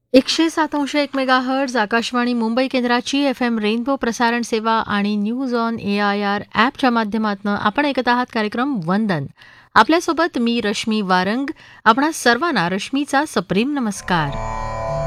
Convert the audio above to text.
107.1 megahertz Akashvani Mumbai केंद्राची FM rainbow प्रसारण सेवा आणि न्यूज ऑन AIR ॲपच्या माध्यमातून आपण ऐकत आहात कार्यक्रम वंदन. आपल्यासोबत मी रश्मी वारंग. आपणा सर्वांना रश्मीचा सप्रेम नमस्कार.